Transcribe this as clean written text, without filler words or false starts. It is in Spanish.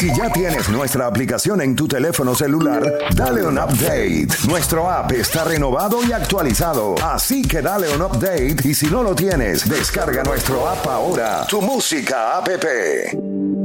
Si ya tienes nuestra aplicación en tu teléfono celular, dale un update. Nuestro app está renovado y actualizado, así que dale un update y si no lo tienes, descarga nuestro app ahora. Tu Música app.